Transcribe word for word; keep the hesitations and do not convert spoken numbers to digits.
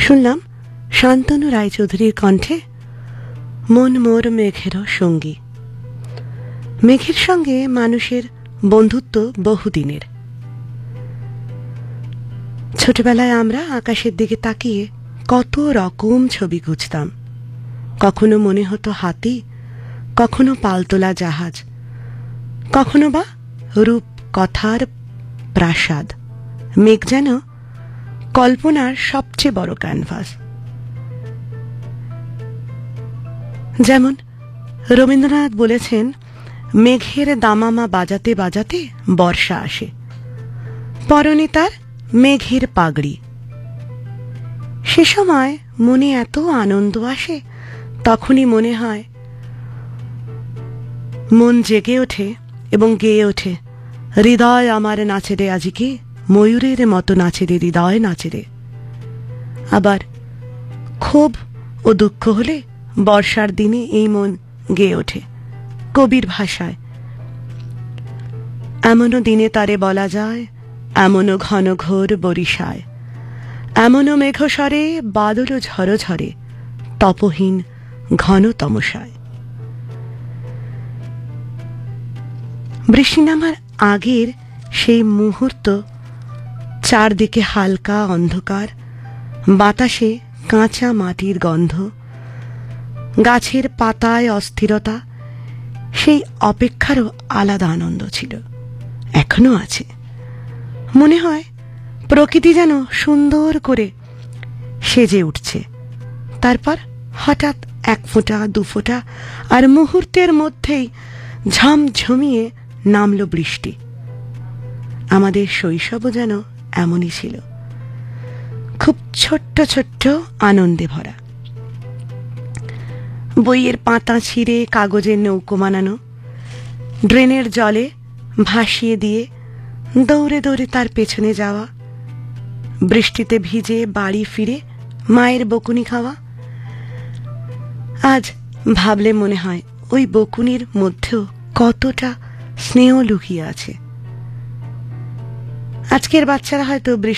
শুনলাম শান্তনু রায়চৌধুরীর কণ্ঠে মন মোর মেঘেরও সঙ্গী। মেঘের সঙ্গে মানুষের বন্ধুত্ব বহুদিনের। ছোটবেলায় আমরা আকাশের দিকে তাকিয়ে কত রকম ছবি গুছতাম। কখনো মনে হতো হাতি, কখনো পালতোলা জাহাজ, কখনো বা রূপ কথার প্রাসাদ। মেঘ যেন কল্পনার সবচেয়ে বড় ক্যানভাস। যেমন রবীন্দ্রনাথ বলেছেন, মেঘের দামামা বাজাতে বাজাতে বর্ষা আসে, পরনে তার মেঘের পাগড়ি। সে সময় মনে এত আনন্দ আসে, তখনই মনে হয় মন জেগে ওঠে এবং গেয়ে ওঠে, হৃদয় আমার নাচে রে আজিকে, ময়ূরের মতো নাচে রে হৃদয় নাচে রে। আবার ক্ষোভ ও দুঃখ হলে বর্ষার দিনে এই মন গেয়ে ওঠে কবির ভাষায়। এমনও দিনে তারে বলা যায়, এমনও ঘন ঘোর বরিশায়, এমনও মেঘস্বরে বাদল ঝড় ঝরে, তপহীন ঘন তমসায়। বৃষ্টি নামার আগের সেই মুহূর্ত, চারদিকে হালকা অন্ধকার, বাতাসে কাঁচা মাটির গন্ধ, গাছের পাতায় অস্থিরতা, সেই অপেক্ষারও আলাদা আনন্দ ছিল, এখনো আছে। মনে হয় প্রকৃতি যেন সুন্দর করে সেজে উঠছে। তারপর হঠাৎ এক ফোঁটা দু ফোঁটা, আর মুহূর্তের মধ্যেই ঝমঝমিয়ে নামলো বৃষ্টি। আমাদের শৈশবও যেন এমনই ছিল, খুব ছোট্ট ছোট্ট আনন্দে ভরা। বইয়ের পাতা ছিঁড়ে কাগজের নৌকো বানানো, ড্রেনের জলে ভাসিয়ে দিয়ে দৌড়ে দৌড়ে তার পেছনে যাওয়া, বৃষ্টিতে ভিজে বাড়ি ফিরে মায়ের বকুনি খাওয়া। আজ ভাবলে মনে হয় ওই বকুনির মধ্যেও কতটা স্নেহ লুকিয়ে আছে। আজকের বাচ্চারা হয়তো